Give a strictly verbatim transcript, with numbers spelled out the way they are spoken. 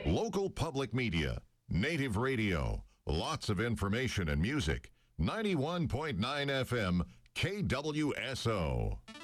Local public media, native radio, lots of information and music. ninety-one point nine F M, K W S O.